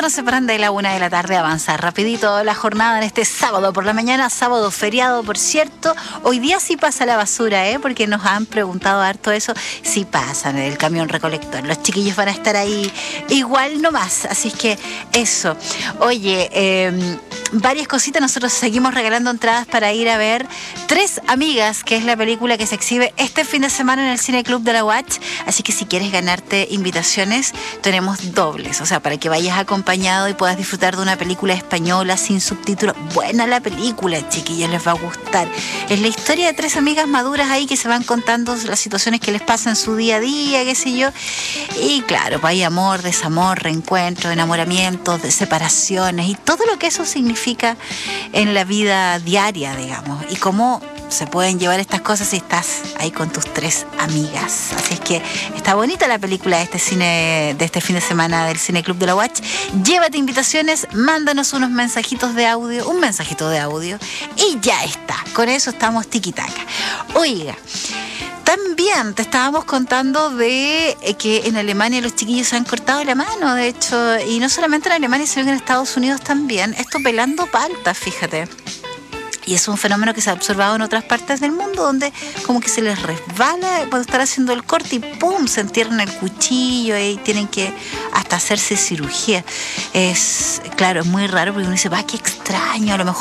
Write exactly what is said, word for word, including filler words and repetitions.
nos separan de la una de la tarde. Avanza rapidito la jornada en este sábado por la mañana, sábado feriado, por cierto. Hoy día sí pasa la basura, ¿eh? Porque nos han preguntado harto eso. Sí pasan el camión recolector. Los chiquillos van a estar ahí igual nomás. Así es que eso. Oye, eh, varias cositas. Nosotros seguimos regalando entradas para ir a ver Tres Amigas, que es la película que se exhibe este fin de semana en el Cine Club de la Watch. Así que si quieres ganarte invitaciones, tenemos dobles. O sea, para que vayas acompañado y puedas disfrutar de una película española sin subtítulos. Buena la película, chiquillos, les va a gustar. Es la historia de tres amigas maduras ahí que se van contando las situaciones que les pasan en su día a día, qué sé yo. Y claro, pues hay amor, desamor, reencuentro, enamoramientos, de separaciones y todo lo que eso significa en la vida diaria, digamos. Y cómo se pueden llevar estas cosas si estás ahí con tus tres amigas. Así es que está bonita la película de este cine, de este fin de semana del Cine Club de la Watch. Llévate invitaciones, mándanos unos mensajitos de audio, un mensajito de audio y ya está. Con eso estamos tiquitaca. Oiga, también te estábamos contando de que en Alemania los chiquillos se han cortado la mano, de hecho, y no solamente en Alemania, sino que en Estados Unidos también. Esto pelando paltas, fíjate. Y es un fenómeno que se ha observado en otras partes del mundo, donde como que se les resbala cuando están haciendo el corte y ¡pum! Se entierran el cuchillo y tienen que hasta hacerse cirugía. Es, claro, es muy raro porque uno dice, va, qué extraño, a lo mejor